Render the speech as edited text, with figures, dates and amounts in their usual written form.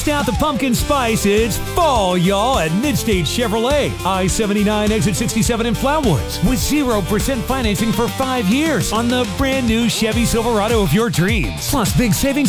Bust out the pumpkin spice. It's fall, y'all, at Midstate Chevrolet. I-79 exit 67 in Flatwoods with 0% financing for 5 years on the brand new Chevy Silverado of your dreams. Plus big savings